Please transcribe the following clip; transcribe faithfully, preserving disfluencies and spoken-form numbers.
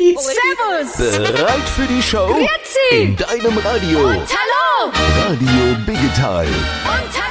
Grüezi. Servus. Bereit für die Show? Grüezi. In deinem Radio. Und hallo. Radio Biggetal. Und hallo.